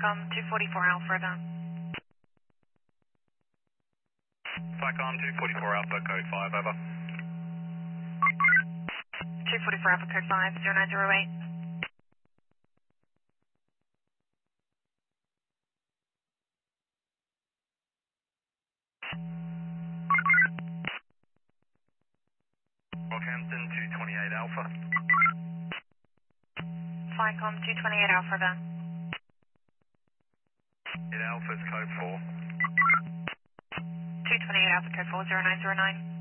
FICOM 244 Alpha done. FICOM 244 Alpha, code 5, over. 244 Alpha code 5, 0908. Rockhampton 228 Alpha. FICOM 228 Alpha done. It Alpha's code 4. 228 Alpha code 4, 0909.